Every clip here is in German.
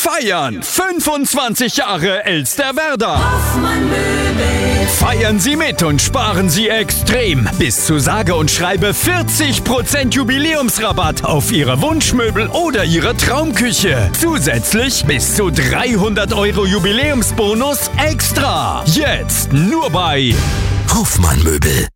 Feiern 25 Jahre Elsterwerda. Hoffmann Möbel. Feiern Sie mit und sparen Sie extrem. Bis zu sage und schreibe 40% Jubiläumsrabatt auf Ihre Wunschmöbel oder Ihre Traumküche. Zusätzlich bis zu 300 € Jubiläumsbonus extra. Jetzt nur bei Hoffmann Möbel.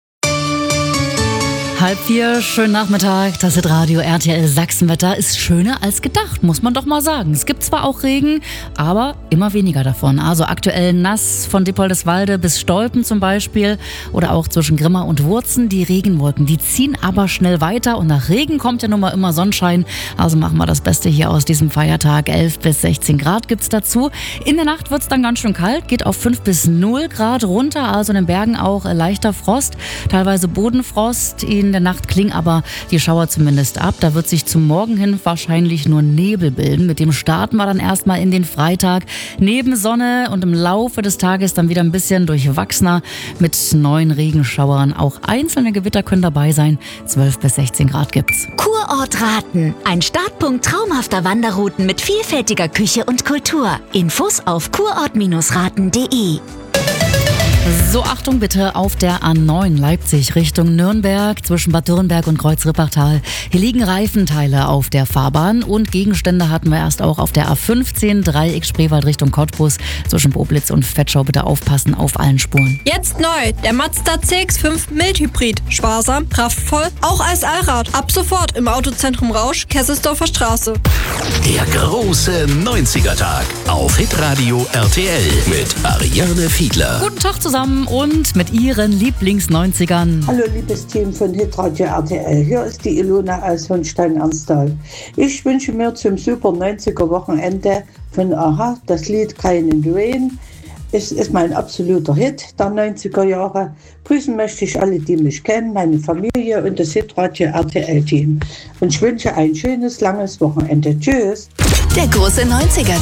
3:30, schönen Nachmittag, das ist Radio RTL Sachsenwetter. Ist schöner als gedacht, muss man doch mal sagen. Es gibt zwar auch Regen, aber immer weniger davon. Also aktuell nass von Dippoldeswalde bis Stolpen zum Beispiel oder auch zwischen Grimma und Wurzen. Die Regenwolken, die ziehen aber schnell weiter und nach Regen kommt ja nun mal immer Sonnenschein. Also machen wir das Beste hier aus diesem Feiertag. 11 bis 16 Grad gibt's dazu. In der Nacht wird's dann ganz schön kalt, geht auf 5 bis 0 Grad runter. Also in den Bergen auch leichter Frost, teilweise Bodenfrost. In der Nacht klingen aber die Schauer zumindest ab. Da wird sich zum Morgen hin wahrscheinlich nur Nebel bilden. Mit dem starten wir dann erstmal in den Freitag. Neben Sonne und im Laufe des Tages dann wieder ein bisschen durchwachsener mit neuen Regenschauern. Auch einzelne Gewitter können dabei sein. 12 bis 16 Grad gibt's. Kurort Raten. Ein Startpunkt traumhafter Wanderrouten mit vielfältiger Küche und Kultur. Infos auf kurort-raten.de. So, Achtung bitte auf der A9 Leipzig Richtung Nürnberg zwischen Bad Dürrenberg und Kreuz-Rippachtal. Hier liegen Reifenteile auf der Fahrbahn und Gegenstände hatten wir erst auch auf der A15 Dreieck Spreewald Richtung Cottbus zwischen Boblitz und Vetschau. Bitte aufpassen auf allen Spuren. Jetzt neu, der Mazda CX-5 Mildhybrid. Sparsam, kraftvoll, auch als Allrad. Ab sofort im Autozentrum Rausch, Kesselsdorfer Straße. Der große 90er-Tag auf Hitradio RTL mit Ariane Fiedler. Guten Tag zusammen und mit Ihren Lieblings-90ern. Hallo liebes Team von Hitradio RTL, hier ist die Ilona aus Hohenstein-Ernsthal. Ich wünsche mir zum super 90er Wochenende von Aha das Lied Crying in the Rain. Es ist mein absoluter Hit der 90er Jahre. Grüßen möchte ich alle, die mich kennen, meine Familie und das Hitradio RTL Team. Und ich wünsche ein schönes, langes Wochenende. Tschüss. Der große 90er